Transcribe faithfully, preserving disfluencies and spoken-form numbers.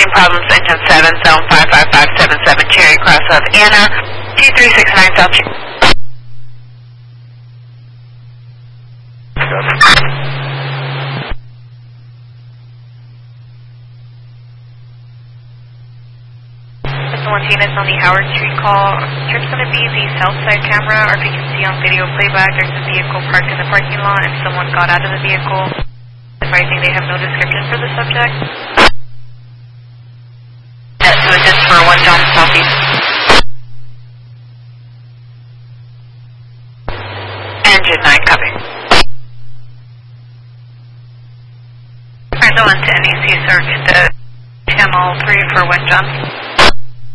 Reporting problems, engine seven, zone five five five seven seven, Cherry Cross of Anna, two three six nine South. Martinez on the Howard Street call. Trip's going to be the south side camera, or if you can see on video playback, there's a vehicle parked in the parking lot and someone got out of the vehicle. Advising they have no description for the subject. Yes, so it's just for one John Southeast. Engine nine, copy. Alright, no one to N E C, sir. The channel three for West John.